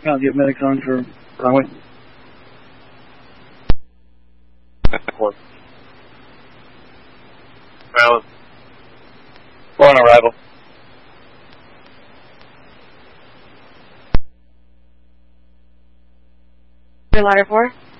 I'll get medics on for runway. Well, We're on arrival. Ladder 4.